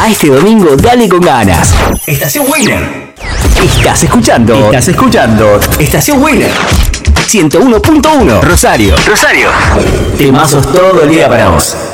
A este domingo dale con ganas. Estación Winner. Estás escuchando Estación Winner 101.1 Rosario. Temazos todo el día para vos.